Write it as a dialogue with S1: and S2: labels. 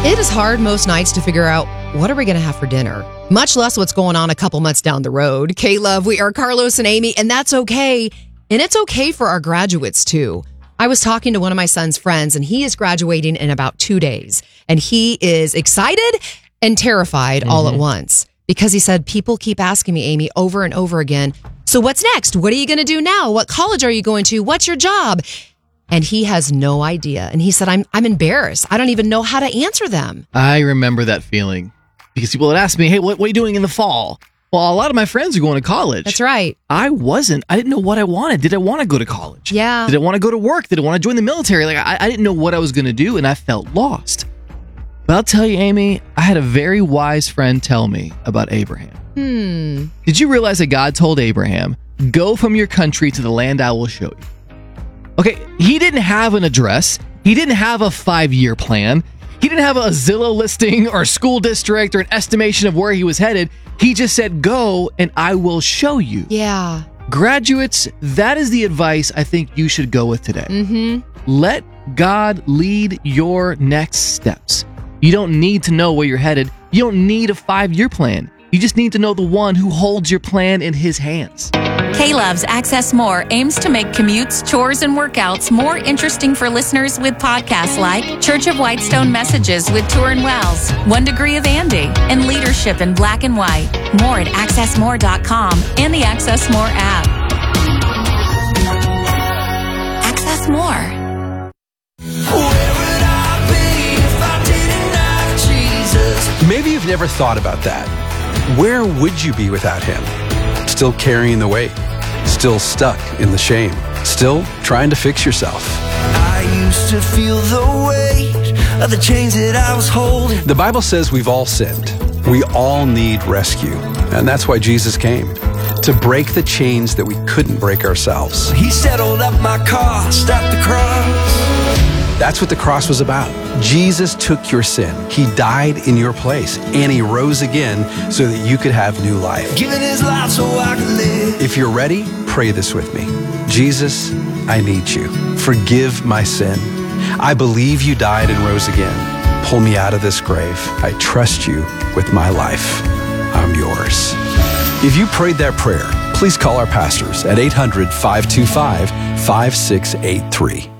S1: It is hard most nights to figure out what are we going to have for dinner, much less what's going on a couple months down the road. K-Love, we are Carlos and Amy, and that's okay. And it's okay for our graduates, too. I was talking to one of my son's friends, and he is graduating in about 2 days. And he is excited and terrified all at once because he said, people keep asking me, Amy, over and over again, so what's next? What are you going to do now? What college are you going to? What's your job? And he has no idea. And he said, I'm embarrassed. I don't even know how to answer them.
S2: I remember that feeling because people would ask me, hey, what are you doing in the fall? Well, a lot of my friends are going to college.
S1: That's right.
S2: I wasn't. I didn't know what I wanted. Did I want to go to college?
S1: Yeah.
S2: Did I want to go to work? Did I want to join the military? Like I didn't know what I was going to do, and I felt lost. But I'll tell you, Amy, I had a very wise friend tell me about Abraham. Did you realize that God told Abraham, go from your country to the land I will show you? Okay, he didn't have an address. He didn't have a 5-year plan. He didn't have a Zillow listing or a school district or an estimation of where he was headed. He just said, go and I will show you.
S1: Yeah.
S2: Graduates, that is the advice I think you should go with today. Let God lead your next steps. You don't need to know where you're headed. You don't need a 5-year plan. You just need to know the one who holds your plan in his hands.
S3: K-Love's Access More aims to make commutes, chores, and workouts more interesting for listeners with podcasts like Church of Whitestone Messages with Turin Wells, 1 Degree of Andy, and Leadership in Black and White. More at accessmore.com and the Access More app. Access More.
S4: Maybe you've never thought about that. Where would you be without him? Still carrying the weight, still stuck in the shame, still trying to fix yourself.
S5: I used to feel the weight of the chains that I was holding.
S4: The Bible says we've all sinned. We all need rescue. And that's why Jesus came, to break the chains that we couldn't break ourselves.
S5: He settled up my cost at the cross.
S4: That's what the cross was about. Jesus took your sin. He died in your place, and he rose again so that you could have new life.
S5: Giving his life so I could live.
S4: If you're ready, pray this with me. Jesus, I need you. Forgive my sin. I believe you died and rose again. Pull me out of this grave. I trust you with my life. I'm yours. If you prayed that prayer, please call our pastors at 800-525-5683.